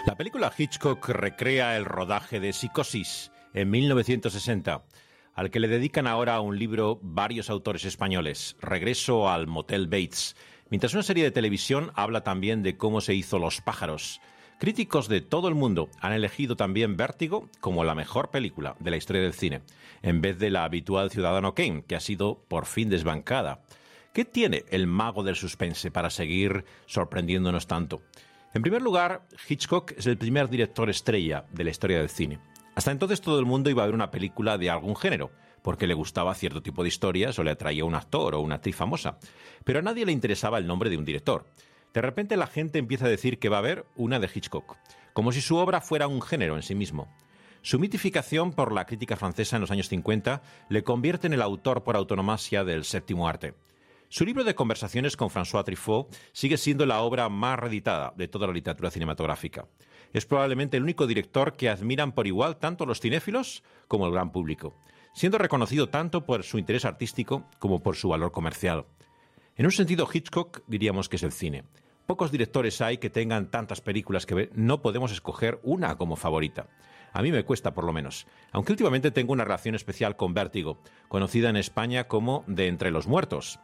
La película Hitchcock recrea el rodaje de Psicosis en 1960, al que le dedican ahora un libro varios autores españoles, Regreso al Motel Bates, mientras una serie de televisión habla también de cómo se hizo Los pájaros. Críticos de todo el mundo han elegido también Vértigo como la mejor película de la historia del cine, en vez de la habitual Ciudadano Kane, que ha sido por fin desbancada. ¿Qué tiene el mago del suspense para seguir sorprendiéndonos tanto? En primer lugar, Hitchcock es el primer director estrella de la historia del cine. Hasta entonces todo el mundo iba a ver una película de algún género, porque le gustaba cierto tipo de historias o le atraía un actor o una actriz famosa. Pero a nadie le interesaba el nombre de un director. De repente la gente empieza a decir que va a ver una de Hitchcock, como si su obra fuera un género en sí mismo. Su mitificación por la crítica francesa en los años 50 le convierte en el autor por antonomasia del séptimo arte. Su libro de conversaciones con François Truffaut sigue siendo la obra más reeditada de toda la literatura cinematográfica. Es probablemente el único director que admiran por igual tanto los cinéfilos como el gran público, siendo reconocido tanto por su interés artístico como por su valor comercial. En un sentido, Hitchcock diríamos que es el cine. Pocos directores hay que tengan tantas películas que no podemos escoger una como favorita. A mí me cuesta, por lo menos, aunque últimamente tengo una relación especial con Vértigo, conocida en España como De entre los muertos.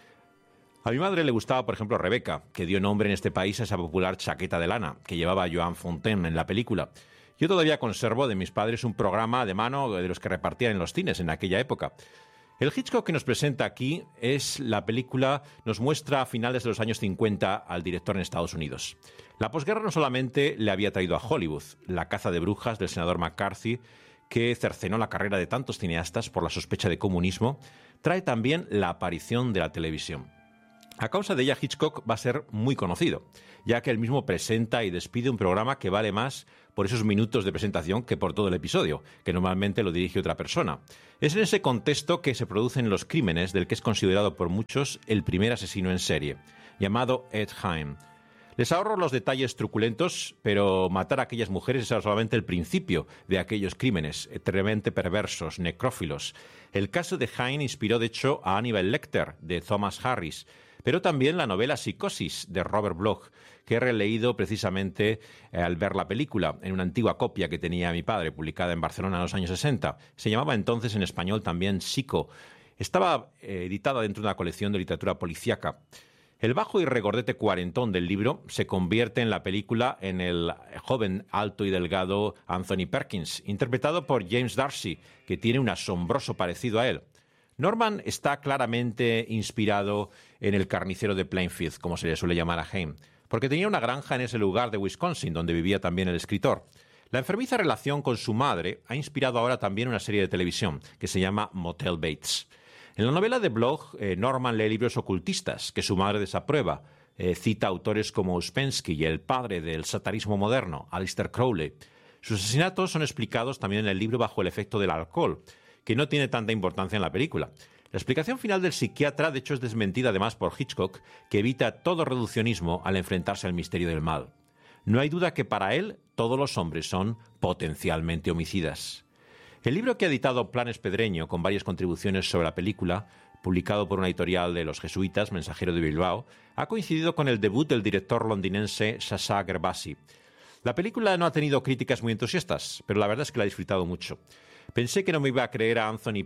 A mi madre le gustaba, por ejemplo, Rebeca, que dio nombre en este país a esa popular chaqueta de lana que llevaba Joan Fontaine en la película. Yo todavía conservo de mis padres un programa de mano de los que repartían en los cines en aquella época. El Hitchcock que nos presenta aquí es la película, nos muestra a finales de los años 50 al director en Estados Unidos. La posguerra no solamente le había traído a Hollywood la caza de brujas del senador McCarthy, que cercenó la carrera de tantos cineastas por la sospecha de comunismo, trae también la aparición de la televisión. A causa de ella, Hitchcock va a ser muy conocido, ya que él mismo presenta y despide un programa que vale más por esos minutos de presentación que por todo el episodio, que normalmente lo dirige otra persona. Es en ese contexto que se producen los crímenes del que es considerado por muchos el primer asesino en serie, llamado Ed Gein. Les ahorro los detalles truculentos, pero matar a aquellas mujeres es solamente el principio de aquellos crímenes tremendamente perversos, necrófilos. El caso de Gein inspiró, de hecho, a Hannibal Lecter, de Thomas Harris, pero también la novela Psicosis, de Robert Bloch, que he releído precisamente al ver la película, en una antigua copia que tenía mi padre, publicada en Barcelona en los años 60. Se llamaba entonces en español también Psico. Estaba editada dentro de una colección de literatura policíaca. El bajo y regordete cuarentón del libro se convierte en la película en el joven, alto y delgado Anthony Perkins, interpretado por James D'Arcy, que tiene un asombroso parecido a él. Norman está claramente inspirado en el carnicero de Plainfield, como se le suele llamar a Gein, porque tenía una granja en ese lugar de Wisconsin, donde vivía también el escritor. La enfermiza relación con su madre ha inspirado ahora también una serie de televisión que se llama Motel Bates. En la novela de Bloch, Norman lee libros ocultistas que su madre desaprueba. Cita autores como Ouspensky y el padre del satanismo moderno, Aleister Crowley. Sus asesinatos son explicados también en el libro bajo el efecto del alcohol, que no tiene tanta importancia en la película. La explicación final del psiquiatra, de hecho, es desmentida además por Hitchcock, que evita todo reduccionismo al enfrentarse al misterio del mal. No hay duda que para él todos los hombres son potencialmente homicidas. El libro que ha editado Planes Pedreño, con varias contribuciones sobre la película, publicado por una editorial de los jesuitas, Mensajero de Bilbao, ha coincidido con el debut del director londinense Sacha Gervasi. La película no ha tenido críticas muy entusiastas, pero la verdad es que la he disfrutado mucho. Pensé que no me iba a creer a Anthony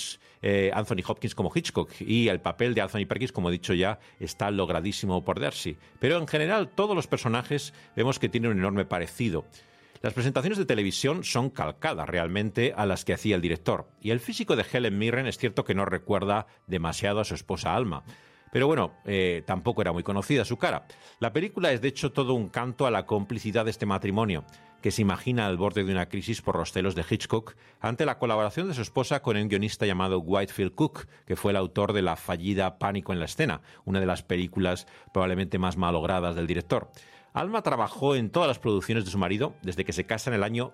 Hopkins como Hitchcock, y el papel de Anthony Perkins, como he dicho ya, está logradísimo por D'Arcy. Pero en general todos los personajes vemos que tienen un enorme parecido. Las presentaciones de televisión son calcadas realmente a las que hacía el director, y el físico de Helen Mirren es cierto que no recuerda demasiado a su esposa Alma. Pero bueno, tampoco era muy conocida su cara. La película es de hecho todo un canto a la complicidad de este matrimonio, que se imagina al borde de una crisis por los celos de Hitchcock ante la colaboración de su esposa con un guionista llamado Whitefield Cook, que fue el autor de la fallida Pánico en la escena, una de las películas probablemente más malogradas del director. Alma trabajó en todas las producciones de su marido desde que se casa en el año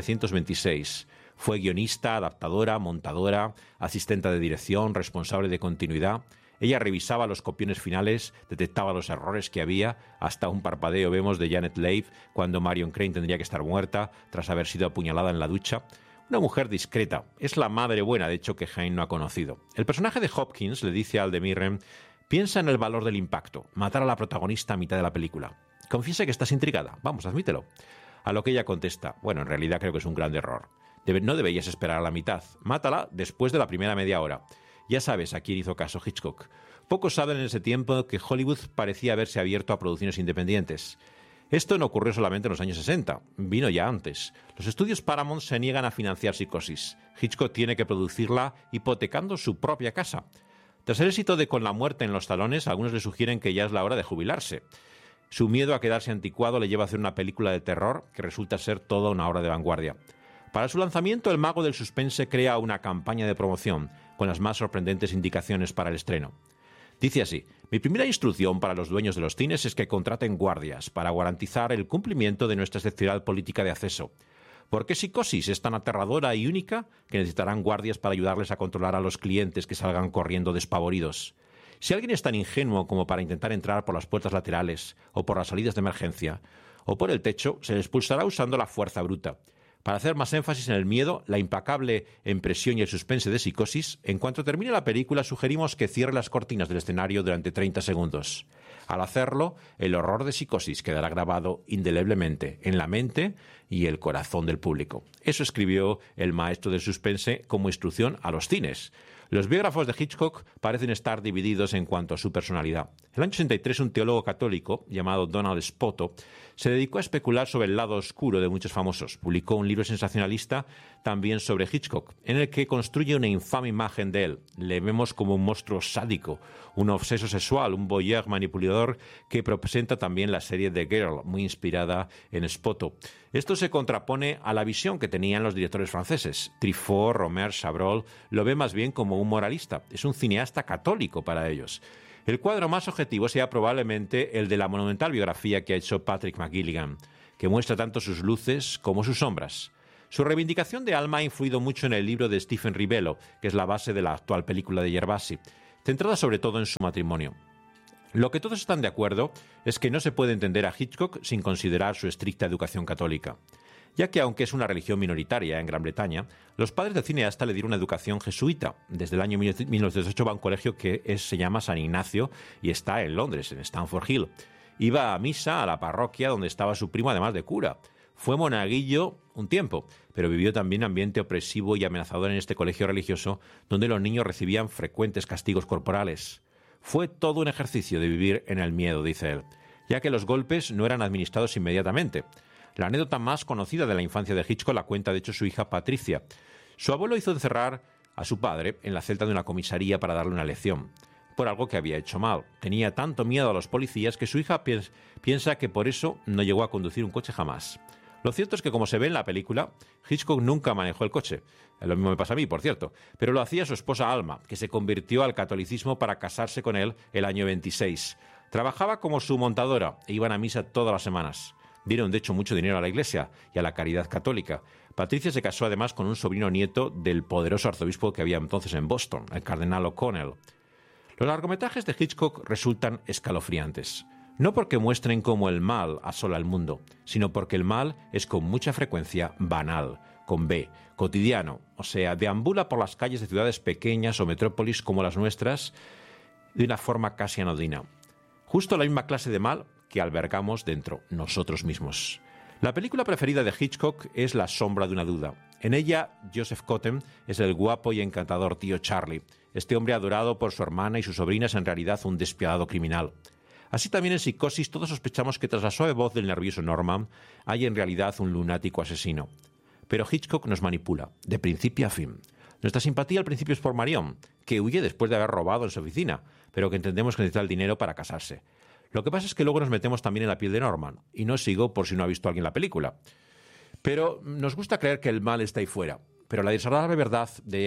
1926. Fue guionista, adaptadora, montadora, asistente de dirección, responsable de continuidad. Ella revisaba los copiones finales, detectaba los errores que había, hasta un parpadeo vemos de Janet Leigh cuando Marion Crane tendría que estar muerta tras haber sido apuñalada en la ducha. Una mujer discreta, es la madre buena, de hecho, que Gein no ha conocido. El personaje de Hopkins le dice al de Mirren: piensa en el valor del impacto, matar a la protagonista a mitad de la película. Confiesa que estás intrigada, vamos, admítelo. A lo que ella contesta: bueno, en realidad creo que es un gran error. No deberías esperar a la mitad. Mátala después de la primera media hora. Ya sabes a quién hizo caso Hitchcock. Pocos saben en ese tiempo que Hollywood parecía haberse abierto a producciones independientes. Esto no ocurrió solamente en los años 60, vino ya antes. Los estudios Paramount se niegan a financiar Psicosis. Hitchcock tiene que producirla hipotecando su propia casa. Tras el éxito de Con la muerte en los talones, algunos le sugieren que ya es la hora de jubilarse. Su miedo a quedarse anticuado le lleva a hacer una película de terror que resulta ser toda una obra de vanguardia. Para su lanzamiento, el mago del suspense crea una campaña de promoción con las más sorprendentes indicaciones para el estreno. Dice así: mi primera instrucción para los dueños de los cines es que contraten guardias para garantizar el cumplimiento de nuestra excepcional política de acceso. Porque Psicosis es tan aterradora y única que necesitarán guardias para ayudarles a controlar a los clientes que salgan corriendo despavoridos. Si alguien es tan ingenuo como para intentar entrar por las puertas laterales o por las salidas de emergencia o por el techo, se le expulsará usando la fuerza bruta. Para hacer más énfasis en el miedo, la implacable impresión y el suspense de Psicosis, en cuanto termine la película sugerimos que cierre las cortinas del escenario durante 30 segundos. Al hacerlo, el horror de Psicosis quedará grabado indeleblemente en la mente y el corazón del público. Eso escribió el maestro del suspense como instrucción a los cines. Los biógrafos de Hitchcock parecen estar divididos en cuanto a su personalidad. En el año 83, un teólogo católico llamado Donald Spoto se dedicó a especular sobre el lado oscuro de muchos famosos. Publicó un libro sensacionalista también sobre Hitchcock, en el que construye una infame imagen de él. Le vemos como un monstruo sádico, un obseso sexual, un voyeur manipulador que presenta también la serie The Girl, muy inspirada en Spoto. Esto se contrapone a la visión que tenían los directores franceses. Truffaut, Romer, Chabrol lo ve más bien como un moralista. Es un cineasta católico para ellos. El cuadro más objetivo sea probablemente el de la monumental biografía que ha hecho Patrick McGilligan, que muestra tanto sus luces como sus sombras. Su reivindicación de alma ha influido mucho en el libro de Stephen Rivello, que es la base de la actual película de Gervasi, centrada sobre todo en su matrimonio. Lo que todos están de acuerdo es que no se puede entender a Hitchcock sin considerar su estricta educación católica, ya que aunque es una religión minoritaria en Gran Bretaña, los padres del cineasta le dieron una educación jesuita. Desde el año 1908 va a un colegio que se llama San Ignacio y está en Londres, en Stamford Hill. Iba a misa a la parroquia donde estaba su primo, además de cura. Fue monaguillo un tiempo, pero vivió también ambiente opresivo y amenazador en este colegio religioso, donde los niños recibían frecuentes castigos corporales. Fue todo un ejercicio de vivir en el miedo, dice él, ya que los golpes no eran administrados inmediatamente. La anécdota más conocida de la infancia de Hitchcock la cuenta de hecho su hija Patricia. Su abuelo hizo encerrar a su padre en la celda de una comisaría para darle una lección, por algo que había hecho mal. Tenía tanto miedo a los policías que su hija piensa que por eso no llegó a conducir un coche jamás. Lo cierto es que, como se ve en la película, Hitchcock nunca manejó el coche. Lo mismo me pasa a mí, por cierto. Pero lo hacía su esposa Alma, que se convirtió al catolicismo para casarse con él el año 26. Trabajaba como su montadora e iban a misa todas las semanas. Dieron, de hecho, mucho dinero a la Iglesia y a la caridad católica. Patricia se casó además con un sobrino nieto del poderoso arzobispo que había entonces en Boston, el cardenal O'Connell. Los largometrajes de Hitchcock resultan escalofriantes. No porque muestren cómo el mal asola el mundo, sino porque el mal es con mucha frecuencia banal, con B, cotidiano, o sea, deambula por las calles de ciudades pequeñas o metrópolis como las nuestras de una forma casi anodina. Justo la misma clase de mal que albergamos dentro nosotros mismos. La película preferida de Hitchcock es La sombra de una duda. En ella, Joseph Cotten es el guapo y encantador tío Charlie. Este hombre adorado por su hermana y su sobrina es en realidad un despiadado criminal. Así también en Psicosis todos sospechamos que tras la suave voz del nervioso Norman hay en realidad un lunático asesino. Pero Hitchcock nos manipula, de principio a fin. Nuestra simpatía al principio es por Marion, que huye después de haber robado en su oficina, pero que entendemos que necesita el dinero para casarse. Lo que pasa es que luego nos metemos también en la piel de Norman, y no sigo por si no ha visto alguien la película. Pero nos gusta creer que el mal está ahí fuera. Pero la desagradable verdad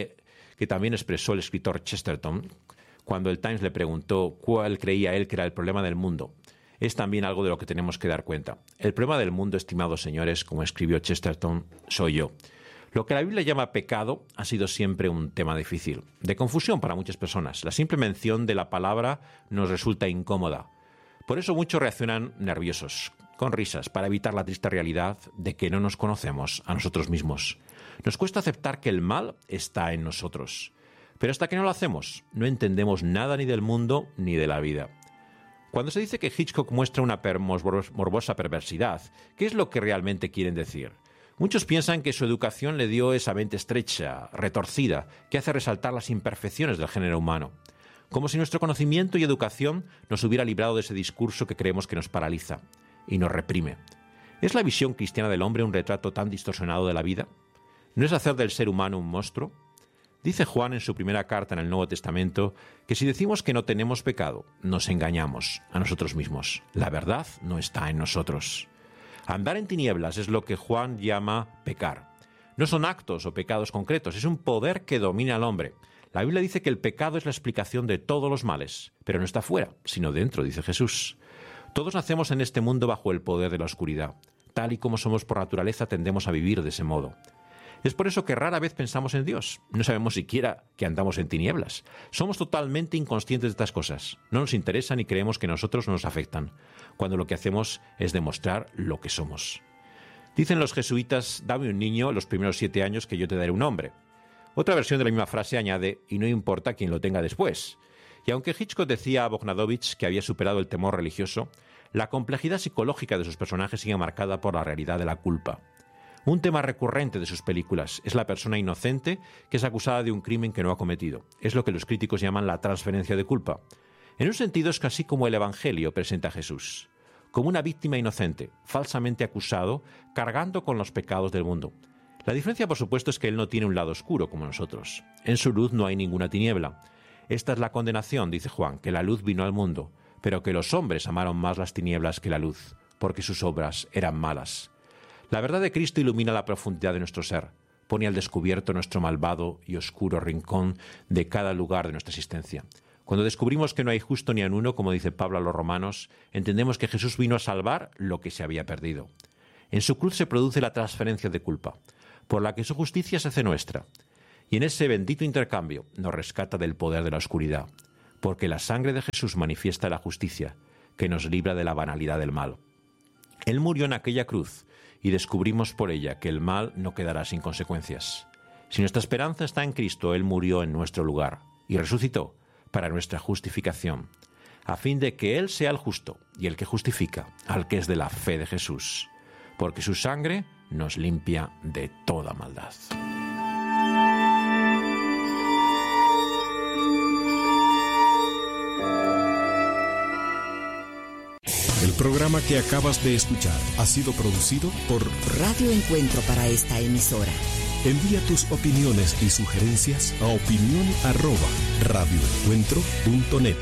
que también expresó el escritor Chesterton, cuando el Times le preguntó cuál creía él que era el problema del mundo, es también algo de lo que tenemos que dar cuenta. El problema del mundo, estimados señores, como escribió Chesterton, soy yo. Lo que la Biblia llama pecado ha sido siempre un tema difícil, de confusión para muchas personas. La simple mención de la palabra nos resulta incómoda. Por eso muchos reaccionan nerviosos, con risas, para evitar la triste realidad de que no nos conocemos a nosotros mismos. Nos cuesta aceptar que el mal está en nosotros. Pero hasta que no lo hacemos, no entendemos nada ni del mundo ni de la vida. Cuando se dice que Hitchcock muestra una morbosa perversidad, ¿qué es lo que realmente quieren decir? Muchos piensan que su educación le dio esa mente estrecha, retorcida, que hace resaltar las imperfecciones del género humano. Como si nuestro conocimiento y educación nos hubiera librado de ese discurso que creemos que nos paraliza y nos reprime. ¿Es la visión cristiana del hombre un retrato tan distorsionado de la vida? ¿No es hacer del ser humano un monstruo? Dice Juan en su primera carta en el Nuevo Testamento que si decimos que no tenemos pecado, nos engañamos a nosotros mismos. La verdad no está en nosotros. Andar en tinieblas es lo que Juan llama pecar. No son actos o pecados concretos, es un poder que domina al hombre. La Biblia dice que el pecado es la explicación de todos los males, pero no está fuera, sino dentro, dice Jesús. Todos nacemos en este mundo bajo el poder de la oscuridad. Tal y como somos por naturaleza, tendemos a vivir de ese modo. Es por eso que rara vez pensamos en Dios. No sabemos siquiera que andamos en tinieblas. Somos totalmente inconscientes de estas cosas. No nos interesan y creemos que a nosotros no nos afectan, cuando lo que hacemos es demostrar lo que somos. Dicen los jesuitas, dame un niño los primeros 7 años que yo te daré un hombre. Otra versión de la misma frase añade, y no importa quién lo tenga después. Y aunque Hitchcock decía a Bogdanovich que había superado el temor religioso, la complejidad psicológica de sus personajes sigue marcada por la realidad de la culpa. Un tema recurrente de sus películas es la persona inocente que es acusada de un crimen que no ha cometido. Es lo que los críticos llaman la transferencia de culpa. En un sentido es casi como el Evangelio presenta a Jesús, como una víctima inocente, falsamente acusado, cargando con los pecados del mundo. La diferencia, por supuesto, es que él no tiene un lado oscuro como nosotros. En su luz no hay ninguna tiniebla. Esta es la condenación, dice Juan, que la luz vino al mundo, pero que los hombres amaron más las tinieblas que la luz, porque sus obras eran malas. La verdad de Cristo ilumina la profundidad de nuestro ser, pone al descubierto nuestro malvado y oscuro rincón de cada lugar de nuestra existencia. Cuando descubrimos que no hay justo ni en uno, como dice Pablo a los romanos, entendemos que Jesús vino a salvar lo que se había perdido. En su cruz se produce la transferencia de culpa, por la que su justicia se hace nuestra. Y en ese bendito intercambio nos rescata del poder de la oscuridad, porque la sangre de Jesús manifiesta la justicia, que nos libra de la banalidad del mal. Él murió en aquella cruz, y descubrimos por ella que el mal no quedará sin consecuencias. Si nuestra esperanza está en Cristo, Él murió en nuestro lugar, y resucitó para nuestra justificación, a fin de que Él sea el justo y el que justifica al que es de la fe de Jesús, porque su sangre nos limpia de toda maldad. El programa que acabas de escuchar ha sido producido por Radio Encuentro para esta emisora. Envía tus opiniones y sugerencias a opinión@radioencuentro.net.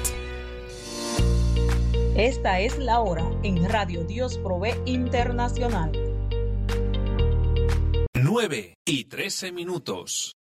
Esta es la hora en Radio Dios Provee Internacional. 9:13.